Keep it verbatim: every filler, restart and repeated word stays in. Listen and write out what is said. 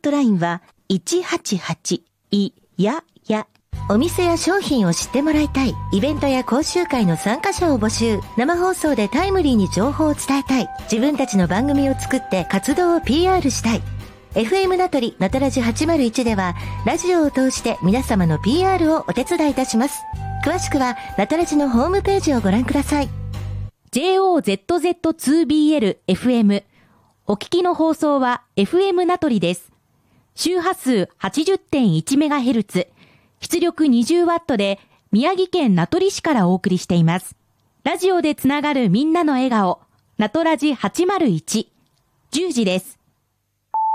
トラインはいちはちはちいやや。お店や商品を知ってもらいたい。イベントや講習会の参加者を募集。生放送でタイムリーに情報を伝えたい。自分たちの番組を作って活動を ピーアール したい。エフエム ナトリナトラジはちまるいちではラジオを通して皆様の ピーアール をお手伝いいたします。詳しくはナトラジのホームページをご覧ください。 ジェイオーゼットゼットツービーエルエフエム お聞きの放送は エフエム ナトリです。周波数 はちじゅってんいちメガヘルツ、出力 にじゅうワット で宮城県名取市からお送りしています。ラジオでつながるみんなの笑顔、ナトラジはちまるいち、じゅうじです。